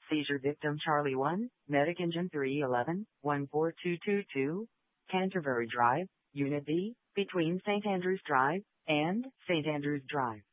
Seizure victim Charlie 1, Medic Engine 311, 14222, Canterbury Drive, Unit B, between St. Andrews Drive and St. Andrews Drive.